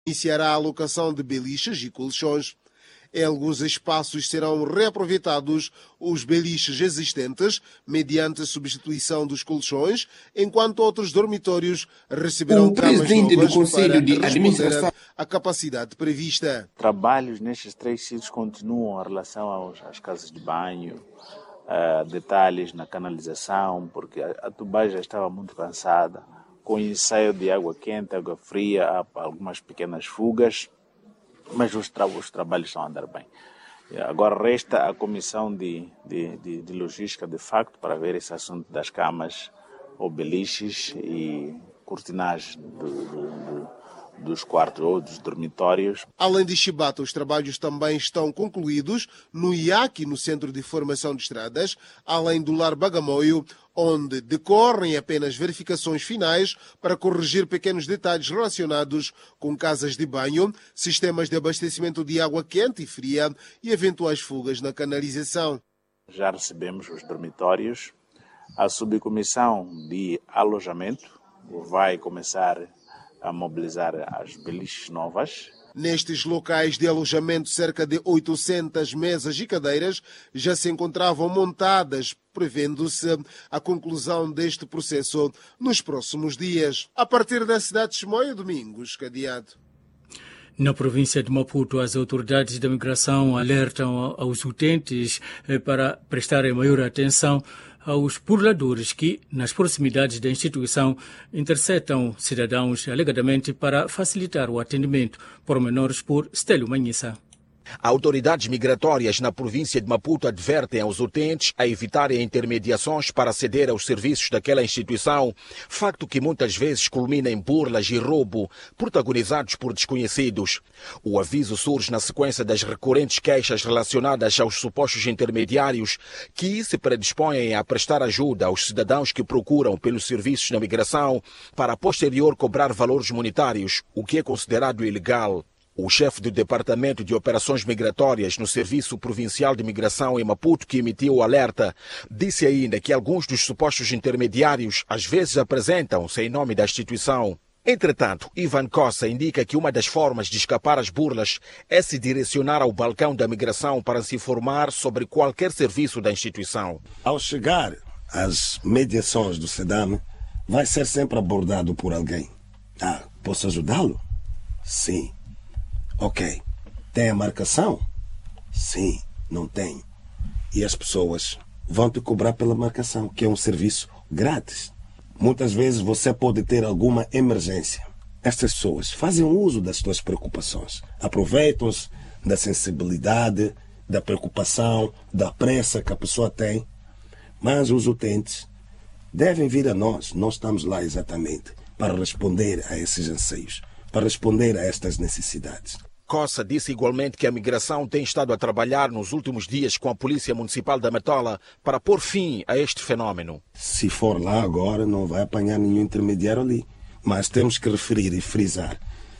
Iniciará a alocação de beliches e colchões. Em alguns espaços serão reaproveitados os beliches existentes mediante a substituição dos colchões, enquanto outros dormitórios receberão camas novas para responder à capacidade prevista. Trabalhos nestes 3 sítios continuam em relação às casas de banho, detalhes na canalização, porque a tubagem já estava muito cansada. Com o ensaio de água quente, água fria, há algumas pequenas fugas, mas os trabalhos estão a andar bem. Agora resta a comissão de logística, de facto, para ver esse assunto das camas ou beliches e cortinagem dos quartos ou dos dormitórios. Além de Chibata, os trabalhos também estão concluídos no IAC, no Centro de Formação de Estradas, além do Lar Bagamoio, onde decorrem apenas verificações finais para corrigir pequenos detalhes relacionados com casas de banho, sistemas de abastecimento de água quente e fria e eventuais fugas na canalização. Já recebemos os dormitórios. A subcomissão de alojamento vai começar a mobilizar as beliches novas. Nestes locais de alojamento, cerca de 800 mesas e cadeiras já se encontravam montadas, prevendo-se a conclusão deste processo nos próximos dias. A partir da cidade de Chimoio, Domingos Cadeado. Na província de Maputo, as autoridades da migração alertam aos utentes para prestarem maior atenção aos burladores que, nas proximidades da instituição, interceptam cidadãos alegadamente para facilitar o atendimento. Pormenores por Stélio Manhissa. Autoridades migratórias na província de Maputo advertem aos utentes a evitarem intermediações para aceder aos serviços daquela instituição, facto que muitas vezes culmina em burlas e roubo, protagonizados por desconhecidos. O aviso surge na sequência das recorrentes queixas relacionadas aos supostos intermediários que se predispõem a prestar ajuda aos cidadãos que procuram pelos serviços da migração para posterior cobrar valores monetários, o que é considerado ilegal. O chefe do Departamento de Operações Migratórias no Serviço Provincial de Migração em Maputo, que emitiu o alerta, disse ainda que alguns dos supostos intermediários às vezes apresentam-se em nome da instituição. Entretanto, Ivan Cossa indica que uma das formas de escapar às burlas é se direcionar ao balcão da migração para se informar sobre qualquer serviço da instituição. Ao chegar às mediações do SEDAM, vai ser sempre abordado por alguém. Posso ajudá-lo? Sim. Ok. Tem a marcação? Sim, não tem. E as pessoas vão te cobrar pela marcação, que é um serviço grátis. Muitas vezes você pode ter alguma emergência. Estas pessoas fazem uso das suas preocupações. Aproveitam-se da sensibilidade, da preocupação, da pressa que a pessoa tem. Mas os utentes devem vir a nós. Nós estamos lá exatamente para responder a esses anseios, para responder a estas necessidades. Cossa disse igualmente que a migração tem estado a trabalhar nos últimos dias com a Polícia Municipal da Matola para pôr fim a este fenómeno. Se for lá agora, não vai apanhar nenhum intermediário ali. Mas temos que referir e frisar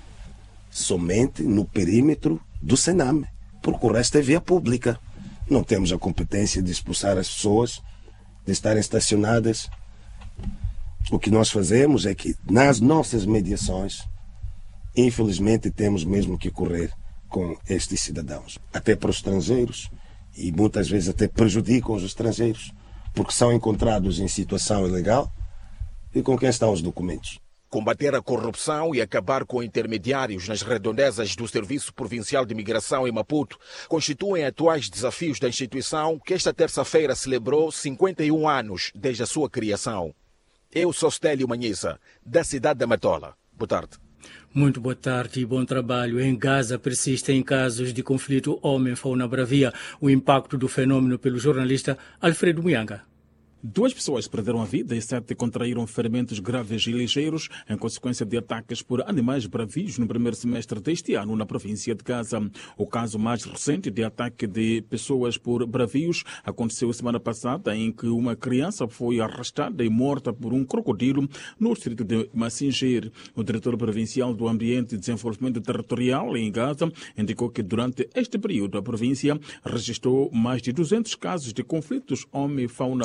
somente no perímetro do SENAM, porque o resto é via pública. Não temos a competência de expulsar as pessoas, de estarem estacionadas. O que nós fazemos é que, nas nossas mediações, infelizmente temos mesmo que correr com estes cidadãos, até para os estrangeiros, e muitas vezes até prejudicam os estrangeiros, porque são encontrados em situação ilegal e com quem estão os documentos. Combater a corrupção e acabar com intermediários nas redondezas do Serviço Provincial de Migração em Maputo constituem atuais desafios da instituição que esta terça-feira celebrou 51 anos desde a sua criação. Eu sou Stélio Manhissa, da cidade da Matola. Boa tarde. Muito boa tarde e bom trabalho. Em Gaza persistem casos de conflito homem-fauna bravia. O impacto do fenômeno pelo jornalista Alfredo Muyanga. 2 pessoas perderam a vida e 7 contraíram ferimentos graves e ligeiros em consequência de ataques por animais bravios no primeiro semestre deste ano na província de Gaza. O caso mais recente de ataque de pessoas por bravios aconteceu semana passada, em que uma criança foi arrastada e morta por um crocodilo no distrito de Massinger. O diretor provincial do Ambiente e Desenvolvimento Territorial em Gaza indicou que durante este período a província registrou mais de 200 casos de conflitos homem-fauna bravia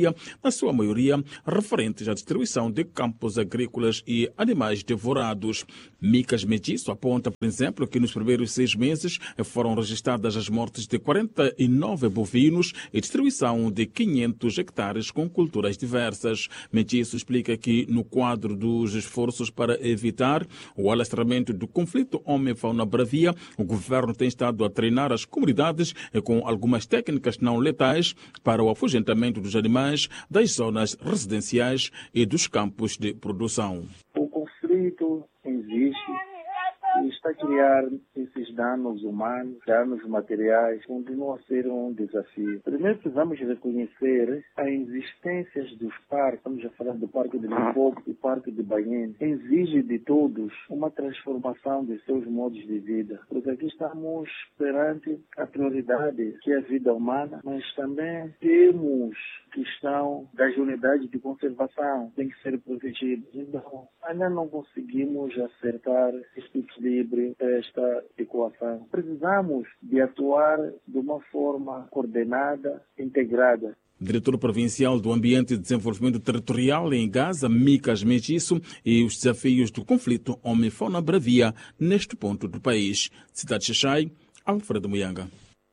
Bravia, na sua maioria referentes à destruição de campos agrícolas e animais devorados. Micas Metiço aponta, por exemplo, que nos primeiros 6 meses foram registradas as mortes de 49 bovinos e destruição de 500 hectares com culturas diversas. Metiço explica que, no quadro dos esforços para evitar o alastramento do conflito homem-fauna Bravia, o governo tem estado a treinar as comunidades com algumas técnicas não letais para o afugentamento dos animais das zonas residenciais e dos campos de produção. O conflito existe e está a criar esses danos humanos, danos materiais, continua a ser um desafio. Primeiro precisamos reconhecer a existência dos parques, estamos a falar do Parque de Limpopo e Parque de Banhene, exige de todos uma transformação de seus modos de vida, porque aqui estamos perante a prioridade que é a vida humana, mas também temos questão das unidades de conservação, tem que ser protegidas. Então, ainda não conseguimos acertar este equilíbrio desta equação. Precisamos de atuar de uma forma coordenada, integrada. Diretor Provincial do Ambiente e Desenvolvimento Territorial em Gaza, Micas Metiço, e os desafios do conflito homem-fauna Bravia neste ponto do país. Cidade de Xaxai, Alfredo Muyanga.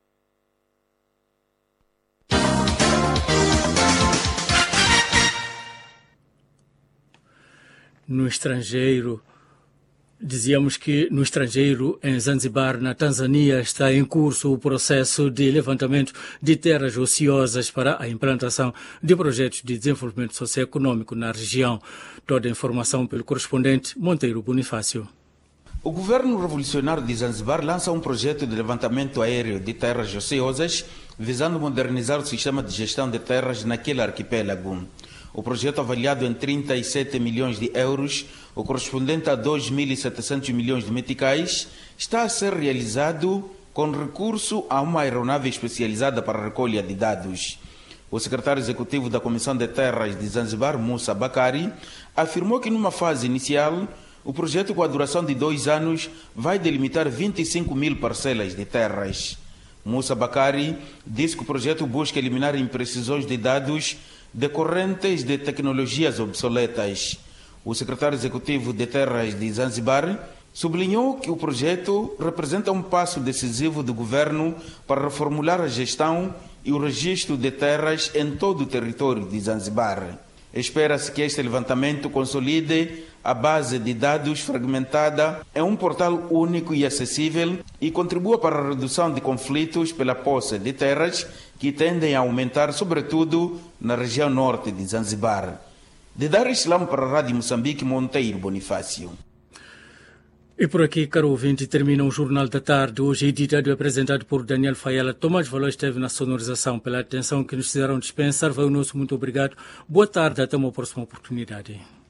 No estrangeiro, dizíamos que no estrangeiro, em Zanzibar, na Tanzânia, está em curso o processo de levantamento de terras ociosas para a implantação de projetos de desenvolvimento socioeconômico na região. Toda a informação pelo correspondente Monteiro Bonifácio. O governo revolucionário de Zanzibar lança um projeto de levantamento aéreo de terras ociosas, visando modernizar o sistema de gestão de terras naquele arquipélago. O projeto, avaliado em 37 milhões de euros, o correspondente a 2.700 milhões de meticais, está a ser realizado com recurso a uma aeronave especializada para a recolha de dados. O secretário executivo da Comissão de Terras de Zanzibar, Musa Bakari, afirmou que numa fase inicial, o projeto, com a duração de 2 anos, vai delimitar 25 mil parcelas de terras. Musa Bakari disse que o projeto busca eliminar imprecisões de dados decorrentes de tecnologias obsoletas. O secretário executivo de Terras de Zanzibar sublinhou que o projeto representa um passo decisivo do governo para reformular a gestão e o registro de terras em todo o território de Zanzibar. Espera-se que este levantamento consolide a base de dados fragmentada em um portal único e acessível e contribua para a redução de conflitos pela posse de terras que tendem a aumentar, sobretudo, na região norte de Zanzibar. De Dar es Salaam para a Rádio Moçambique, Monteiro Bonifácio. E por aqui, caro ouvinte, termina o Jornal da Tarde, hoje editado e apresentado por Daniel Faiala. Tomás Valor esteve na sonorização. Pela atenção que nos fizeram dispensar, vai o nosso muito obrigado. Boa tarde, até uma próxima oportunidade.